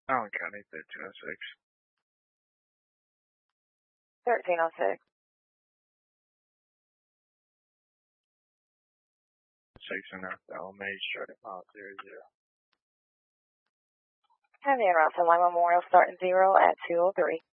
Allen County, 1306. 1306. 6 and May, starting mile 00. Have the en route to Lima Memorial starting 0 at 2:03.